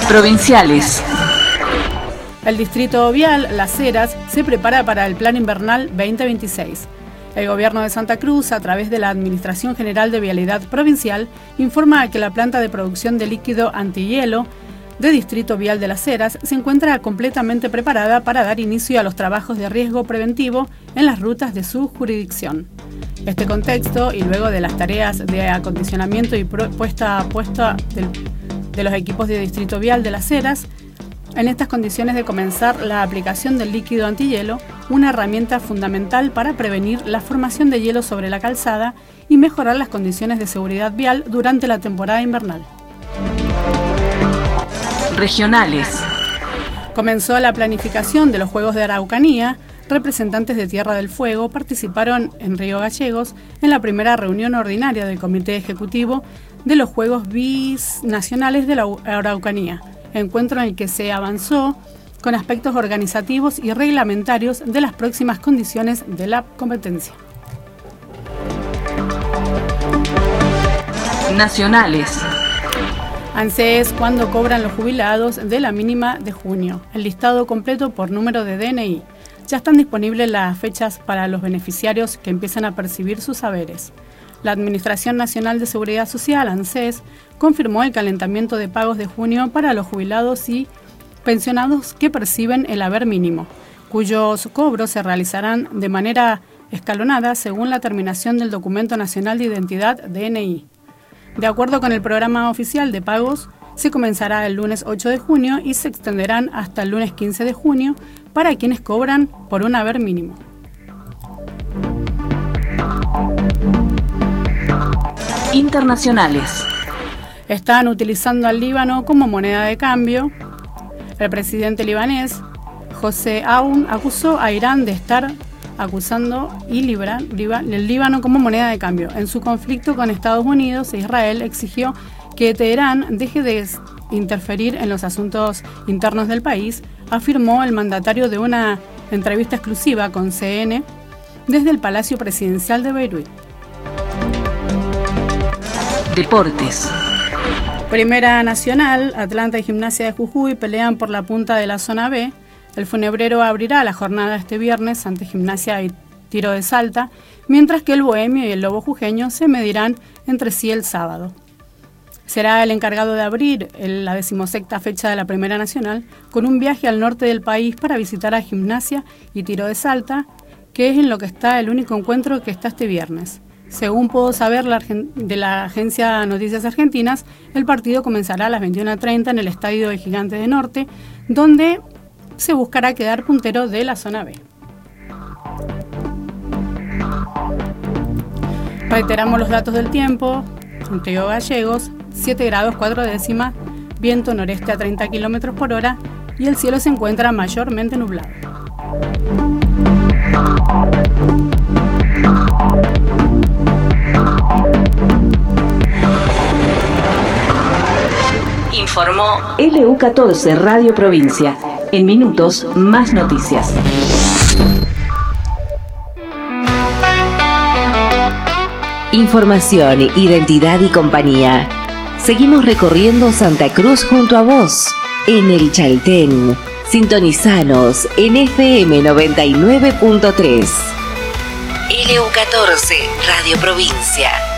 Provinciales. El Distrito Vial Las Heras se prepara para el Plan Invernal 2026. El Gobierno de Santa Cruz, a través de la Administración General de Vialidad Provincial, informa que la planta de producción de líquido antihielo de Distrito Vial de Las Heras se encuentra completamente preparada para dar inicio a los trabajos de riesgo preventivo en las rutas de su jurisdicción. Este contexto, y luego de las tareas de acondicionamiento y puesta a puesta de los equipos de Distrito Vial de Las Heras, en estas condiciones de comenzar la aplicación del líquido antihielo, una herramienta fundamental para prevenir la formación de hielo sobre la calzada y mejorar las condiciones de seguridad vial durante la temporada invernal. Regionales. Comenzó la planificación de los Juegos de Araucanía. Representantes de Tierra del Fuego participaron en Río Gallegos en la primera reunión ordinaria del Comité Ejecutivo de los Juegos Binacionales de la Araucanía, encuentro en el que se avanzó con aspectos organizativos y reglamentarios de las próximas condiciones de la competencia. Nacionales. ANSES cuándo cobran los jubilados de la mínima de junio. El listado completo por número de DNI. Ya están disponibles las fechas para los beneficiarios que empiezan a percibir sus haberes. La Administración Nacional de Seguridad Social, ANSES, confirmó el calentamiento de pagos de junio para los jubilados y pensionados que perciben el haber mínimo, cuyos cobros se realizarán de manera escalonada según la terminación del Documento Nacional de Identidad DNI. De acuerdo con el programa oficial de pagos, se comenzará el lunes 8 de junio y se extenderán hasta el lunes 15 de junio para quienes cobran por un haber mínimo. Internacionales. Están utilizando al Líbano como moneda de cambio. El presidente libanés, José Aoun, acusó a Irán de estar acusando el Líbano como moneda de cambio. En su conflicto con Estados Unidos e Israel exigió que Teherán deje de interferir en los asuntos internos del país, afirmó el mandatario de una entrevista exclusiva con CNN desde el Palacio Presidencial de Beirut. Deportes. Primera Nacional, Atlanta y Gimnasia de Jujuy pelean por la punta de la zona B. El Funebrero abrirá la jornada este viernes ante Gimnasia y Tiro de Salta, mientras que el Bohemio y el Lobo Jujeño se medirán entre sí el sábado. Será el encargado de abrir la 16ª fecha de la Primera Nacional con un viaje al norte del país para visitar a Gimnasia y Tiro de Salta, que es en lo que está el único encuentro que está este viernes. Según pudo saber de la agencia Noticias Argentinas, el partido comenzará a las 21:30 en el Estadio de Gigantes de Norte, donde se buscará quedar puntero de la zona B. Reiteramos los datos del tiempo. En Río Gallegos, 7 grados 4 décimas, viento noreste a 30 km por hora y el cielo se encuentra mayormente nublado. Informó LU14 Radio Provincia. En minutos, más noticias. Información, identidad y compañía. Seguimos recorriendo Santa Cruz junto a vos, en el Chaltén. Sintonizanos en FM 99.3. LU14 Radio Provincia.